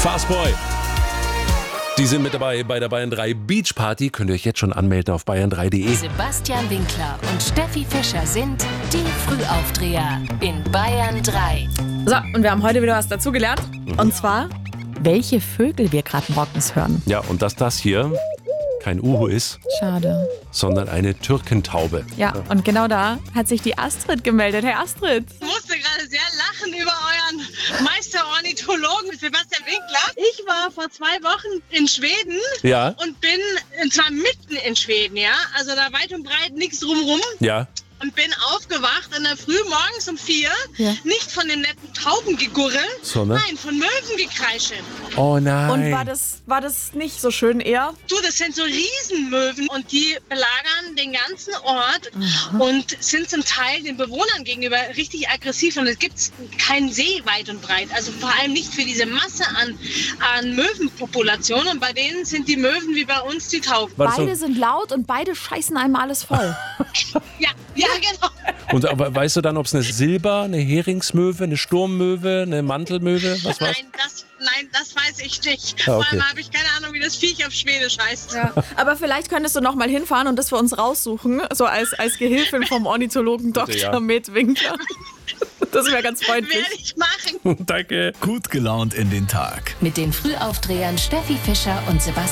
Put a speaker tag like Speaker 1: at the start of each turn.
Speaker 1: Fastboy. Die sind mit dabei bei der Bayern 3 Beach Party. Könnt ihr euch jetzt schon anmelden auf bayern3.de.
Speaker 2: Sebastian Winkler und Steffi Fischer sind die Frühaufdreher in Bayern 3.
Speaker 3: So, und wir haben heute wieder was dazugelernt. Und zwar, welche Vögel wir gerade morgens hören.
Speaker 1: Ja, und dass das hier kein Uhu ist,
Speaker 3: Schade.
Speaker 1: sondern eine Türkentaube.
Speaker 3: Ja, und genau da hat sich die Astrid gemeldet. Hey Astrid.
Speaker 4: Ich musste gerade sehr lachen über euren Meisterornithologen Sebastian Winkler. Ich war vor 2 Wochen in Schweden
Speaker 1: Ja,
Speaker 4: und bin zwar mitten in Schweden, ja, also da weit und breit nichts drumrum.
Speaker 1: ja.
Speaker 4: Und bin aufgewacht in der Früh morgens um 4,
Speaker 3: Ja.
Speaker 4: nicht von dem netten Taubengegurre,
Speaker 1: Sondern?
Speaker 4: nein, von Möwengekreische.
Speaker 1: Oh nein.
Speaker 3: Und war das nicht so schön eher?
Speaker 4: Du, das sind so Riesenmöwen und die belagern den ganzen Ort und sind zum Teil den Bewohnern gegenüber richtig aggressiv und es gibt keinen See weit und breit. Also vor allem nicht für diese Masse an Möwenpopulationen und bei denen sind die Möwen wie bei uns die Tauben.
Speaker 1: War das
Speaker 3: Beide sind laut und beide scheißen einmal alles voll.
Speaker 4: Ja, genau.
Speaker 1: Und aber weißt du dann, ob es eine eine Heringsmöwe, eine Sturmmöwe, eine Mantelmöwe, was war's?
Speaker 4: Nein, das weiß ich nicht.
Speaker 1: Ah, okay.
Speaker 4: Vor allem habe ich keine Ahnung, wie das Viech auf Schwedisch heißt.
Speaker 3: Ja. Aber vielleicht könntest du noch mal hinfahren und das für uns raussuchen, so als Gehilfin vom Ornithologen Dr.
Speaker 1: ja.
Speaker 3: Med Winkler. Das wäre ganz freundlich.
Speaker 4: Werde ich machen.
Speaker 1: Danke.
Speaker 5: Gut gelaunt in den Tag.
Speaker 2: Mit den Frühaufdrehern Steffi Fischer und Sebastian